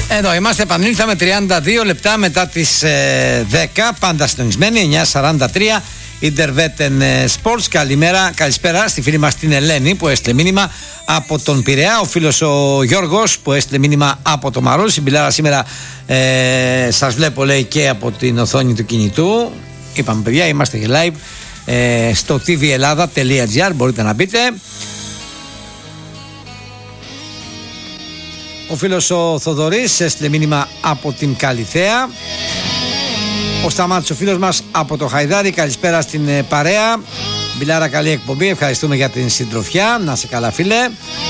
Εδώ είμαστε, επανήλθαμε 32 λεπτά μετά τις 10, πάντα συντονισμένοι, 9:43, Interveten Sports. Καλησπέρα στη φίλη μας την Ελένη που έστειλε μήνυμα από τον Πειραιά, ο φίλος ο Γιώργος που έστειλε μήνυμα από το Μαρόλ. Συμπιλάρα σήμερα σας βλέπω, λέει, και από την οθόνη του κινητού. Είπαμε, παιδιά, είμαστε και live στο tvellada.gr, μπορείτε να μπείτε. Ο φίλος ο Θοδωρής έστειλε μήνυμα από την Καλιθέα. Ο Σταμάτης, ο φίλος μας από το Χαϊδάρι, καλησπέρα στην παρέα. Μπιλάρα, καλή εκπομπή, ευχαριστούμε για την συντροφιά. Να σε καλά, φίλε.